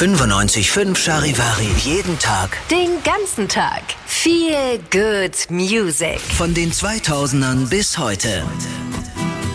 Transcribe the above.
95.5 Charivari. Jeden Tag. Den ganzen Tag. Feel good music. Von den 2000ern bis heute.